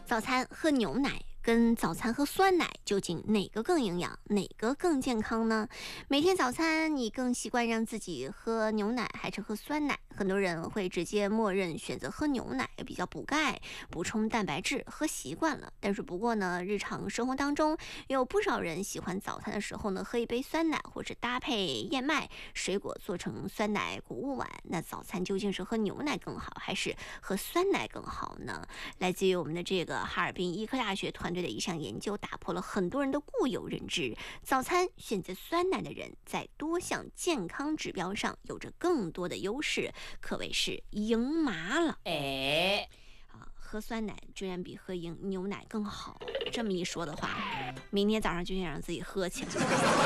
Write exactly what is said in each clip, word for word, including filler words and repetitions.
早餐喝牛奶跟早餐喝酸奶，究竟哪个更营养，哪个更健康呢？每天早餐你更习惯让自己喝牛奶还是喝酸奶？很多人会直接默认选择喝牛奶，比较补钙、补充蛋白质，喝习惯了。但是不过呢，日常生活当中有不少人喜欢早餐的时候呢，喝一杯酸奶，或是搭配燕麦、水果做成酸奶谷物碗。那早餐究竟是喝牛奶更好，还是喝酸奶更好呢？来自于我们的这个哈尔滨医科大学团队的一项研究，打破了很多人的固有认知。早餐选择酸奶的人，在多项健康指标上有着更多的优势，可谓是赢麻了。哎，啊，喝酸奶居然比喝赢牛奶更好，这么一说的话，明天早上就想让自己喝起来。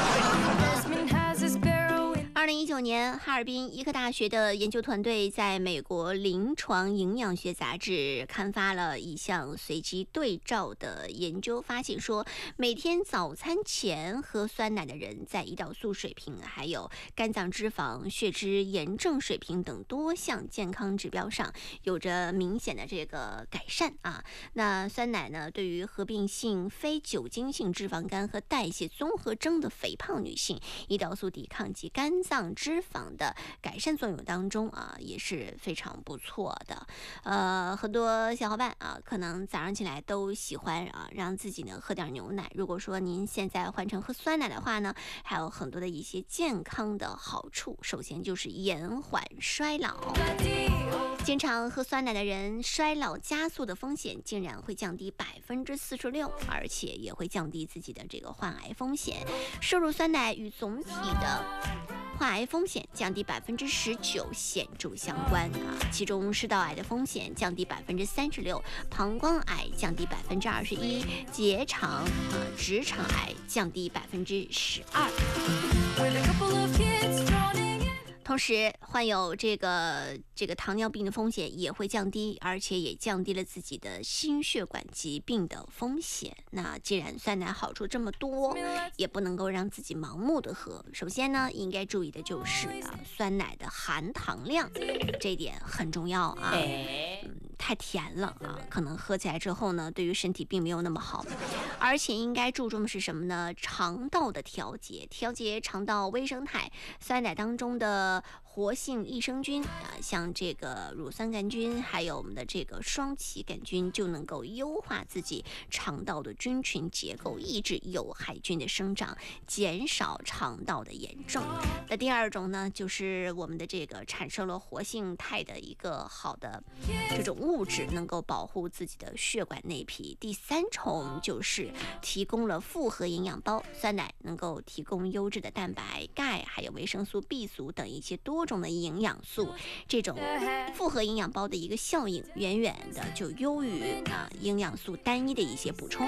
二零一九年，哈尔滨医科大学的研究团队在美国临床营养学杂志刊发了一项随机对照的研究，发现说，每天早餐前喝酸奶的人，在胰岛素水平、还有肝脏脂肪、血脂、炎症水平等多项健康指标上有着明显的这个改善啊。那酸奶呢，对于合并性非酒精性脂肪肝和代谢综合征的肥胖女性，胰岛素抵抗及肝脏脂肪的改善作用当中啊，也是非常不错的。呃，很多小伙伴啊，可能早上起来都喜欢啊，让自己呢喝点牛奶。如果说您现在换成喝酸奶的话呢，还有很多的一些健康的好处。首先就是延缓衰老，经常喝酸奶的人，衰老加速的风险竟然会降低百分之四十六，而且也会降低自己的这个患癌风险。摄入酸奶与总体的患癌风险降低百分之十九显著相关啊，其中食道癌的风险降低百分之三十六，膀胱癌降低百分之二十一，结肠啊、直肠癌降低百分之十二。同时，患有这个这个糖尿病的风险也会降低，而且也降低了自己的心血管疾病的风险。那既然酸奶好处这么多，也不能够让自己盲目的喝。首先呢，应该注意的就是啊，酸奶的含糖量，这一点很重要啊。嗯，太甜了啊，可能喝起来之后呢，对于身体并没有那么好。而且应该注重的是什么呢？肠道的调节，调节肠道微生态。酸奶当中的活性益生菌啊，像这个乳酸杆菌，还有我们的这个双歧杆菌，就能够优化自己肠道的菌群结构，抑制有害菌的生长，减少肠道的炎症。那第二种呢，就是我们的这个产生了活性肽的一个好的这种物质，能够保护自己的血管内皮。第三种就是提供了复合营养包，酸奶能够提供优质的蛋白、钙，还有维生素 B 族等一些多种的营养素。这种复合营养包的一个效应，远远的就优于啊营养素单一的一些补充。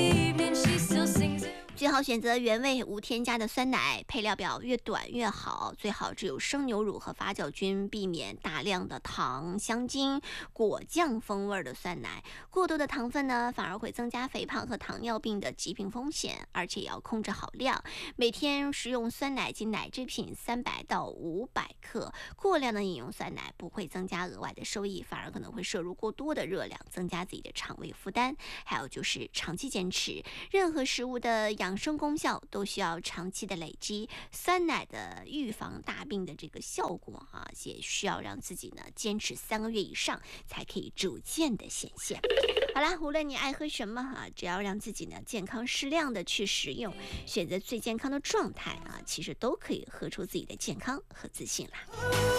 最好选择原味无添加的酸奶，配料表越短越好，最好只有生牛乳和发酵菌，避免大量的糖、香精、果酱风味的酸奶。过多的糖分呢，反而会增加肥胖和糖尿病的疾病风险，而且也要控制好量。每天食用酸奶及奶制品三百到五百克，过量的饮用酸奶不会增加额外的收益，反而可能会摄入过多的热量，增加自己的肠胃负担。还有就是长期坚持，任何食物的养生功效都需要长期的累积。酸奶的预防大病的这个效果啊，也需要让自己呢坚持三个月以上，才可以逐渐的显现。好啦，无论你爱喝什么啊，只要让自己呢健康适量的去食用，选择最健康的状态啊，其实都可以喝出自己的健康和自信啦。